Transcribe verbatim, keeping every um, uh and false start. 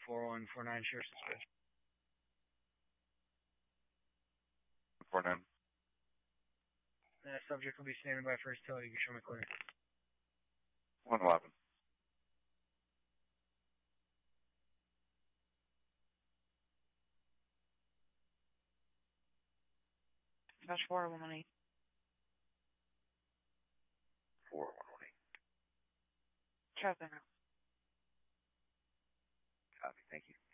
four one four nine, share suspension. four nine. Uh, subject will be standing by first till you can show me clear. one eleven. Dash four one one eight. four one one eight. Traffic. Copy, thank you.